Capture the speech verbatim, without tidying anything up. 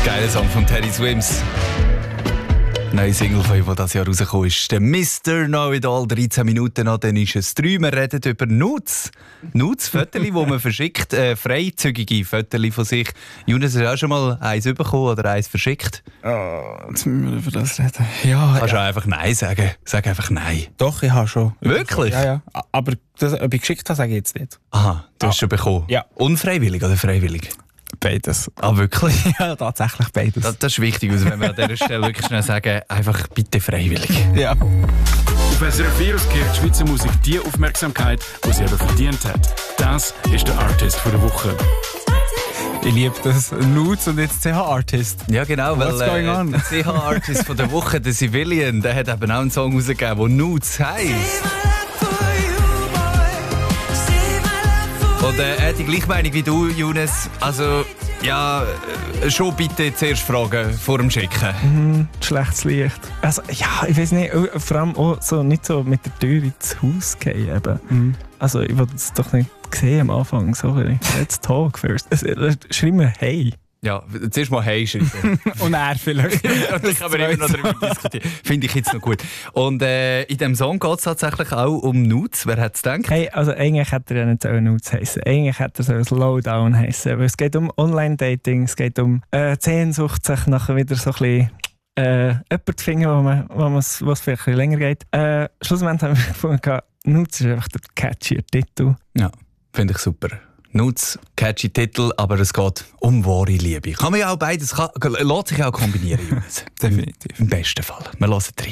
Geiler Song von Teddy Swims. Neue Single von ihm, die dieses Jahr rausgekommen ist. Der Mister Know-it-all, dreizehn Minuten nach, dann ist es drei. Wir reden über Nudes. Nudes, Fotos, die man verschickt. Äh, freizügige Fotos von sich. Jonas, hast du auch schon mal eins bekommen oder eins verschickt? Oh, jetzt müssen wir über das reden. Ja, Kannst ja. du einfach Nein sagen? Sag einfach Nein. Doch, ich habe schon. Wirklich? Ja, ja. Aber das, ob ich geschickt habe, sage ich jetzt nicht. Aha, du hast Ah. schon bekommen. Ja. Unfreiwillig oder freiwillig? Beides. Ah, wirklich? Ja, tatsächlich beides. Das, das ist wichtig, also wenn wir an dieser Stelle wirklich schnell sagen, einfach bitte freiwillig. ja. Auf S R F vier kriegt Schweizer Musik die Aufmerksamkeit, die sie eben verdient hat. Das ist der Artist der Woche. Ich liebe das. Nudes und jetzt C H-Artist. Ja, genau, weil What's going on? der C H-Artist von der Woche, der Civilian, der hat eben auch einen Song rausgegeben, der Nudes heisst. Und äh, er hat die gleiche Meinung wie du, Jonas. Also, ja, äh, schon bitte zuerst fragen vor dem Schicken. Mhm, schlechtes Licht. Also, ja, ich weiß nicht, vor allem auch so, nicht so mit der Tür ins Haus gehen. Eben. Mhm. Also, ich wollte es doch nicht sehen am Anfang. Sorry. Let's talk first. Also, schreib mir hey. Ja, zuerst mal «Hey» schreiben. Und er vielleicht. Und ich kann wir immer noch darüber diskutieren. Finde ich jetzt noch gut. Und äh, in diesem Song geht es tatsächlich auch um Nudes. Wer hätte es gedacht? Hey, also eigentlich hätte er ja nicht so Nudes heissen. Eigentlich hätte er so ein Slowdown heissen. Weil es geht um Online-Dating, es geht um äh, die Sehnsucht, sich nachher wieder so ein bisschen äh, jemanden zu finden, wo man, wo was vielleicht ein bisschen länger geht. Äh, schlussendlich haben wir gefunden, Nudes ist einfach der catchier Titel. Ja, finde ich super. Nudes, catchy Titel, aber es geht um wahre Liebe. Kann man ja auch beides, kann, lässt sich auch kombinieren, Jonas. Definitiv. Im besten Fall. Wir hören rein.